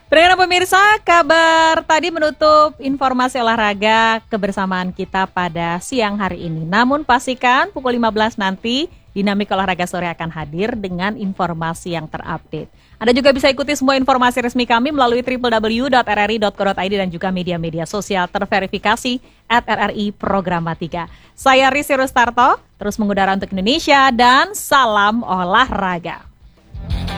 Pendengar pemirsa, kabar tadi menutup informasi olahraga kebersamaan kita pada siang hari ini. Namun pastikan pukul 15 nanti Dinamika Olahraga Sore akan hadir dengan informasi yang terupdate. Anda juga bisa ikuti semua informasi resmi kami melalui www.rri.co.id dan juga media-media sosial terverifikasi @RRI Programatika. Saya Risi Rustarto, terus mengudara untuk Indonesia dan salam olahraga.